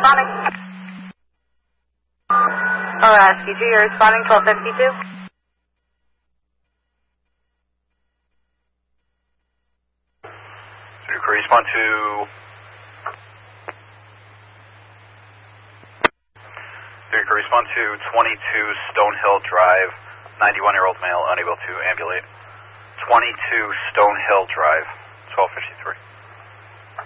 responding. SQ2, you're responding 1252. Respond to respond to 22 Stonehill Drive, 91-year-old male unable to ambulate. 22 Stonehill Drive, 1253.